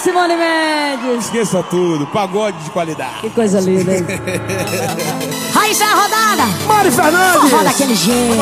Simone Mendes. Esqueça tudo, pagode de qualidade. Que coisa linda, hein? Raíssa rodada. Mari Fernandes. Forró daquele jeito.